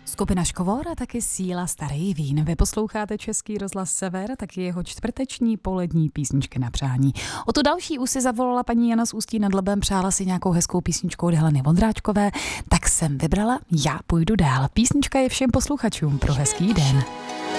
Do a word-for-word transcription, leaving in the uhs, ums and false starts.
Skupina Škovor a taky Síla starý vín. Vy posloucháte Český rozhlas Sever, taky jeho čtvrteční polední písničky na přání. O tu další už si zavolala paní Jana z Ústí nad Labem, přála si nějakou hezkou písničku od Heleny Vondráčkové, tak jsem vybrala Já půjdu dál. Písnička je všem posluchačům pro hezký den.